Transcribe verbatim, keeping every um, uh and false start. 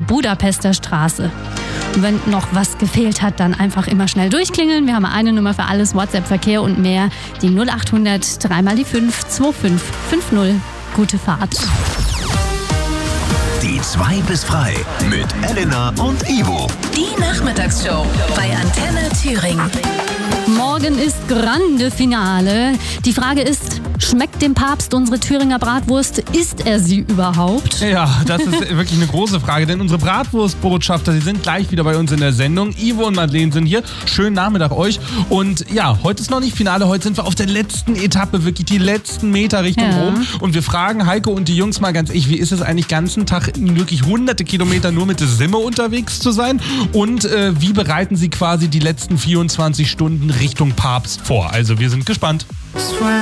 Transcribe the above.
Budapester Straße. Und wenn noch was gefehlt hat, dann einfach immer schnell durchklingeln. Wir haben eine Nummer für alles, WhatsApp-Verkehr und mehr. Die null acht hundert, dreimal die fünf, zwei fünf fünf null. Gute Fahrt. Die zwei bis frei mit Elena und Ivo. Die Nachmittagsshow bei Antenne Thüringen. Morgen ist Grande Finale. Die Frage ist, schmeckt dem Papst unsere Thüringer Bratwurst? Isst er sie überhaupt? Ja, das ist wirklich eine große Frage, denn unsere Bratwurstbotschafter, die sind gleich wieder bei uns in der Sendung. Ivo und Madeleine sind hier. Schönen Nachmittag euch. Und ja, heute ist noch nicht Finale, heute sind wir auf der letzten Etappe, wirklich die letzten Meter Richtung Ja. Rom. Und wir fragen Heiko und die Jungs mal ganz ehrlich, wie ist es eigentlich den ganzen Tag wirklich hunderte Kilometer nur mit der Simme unterwegs zu sein? Und äh, wie bereiten sie quasi die letzten vierundzwanzig Stunden Richtung Papst vor? Also wir sind gespannt.